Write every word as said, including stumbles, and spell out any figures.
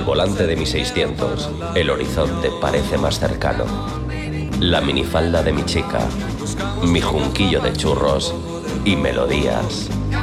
al volante de mi seiscientos, el horizonte parece más cercano. La minifalda de mi chica, mi junquillo de churros y melodías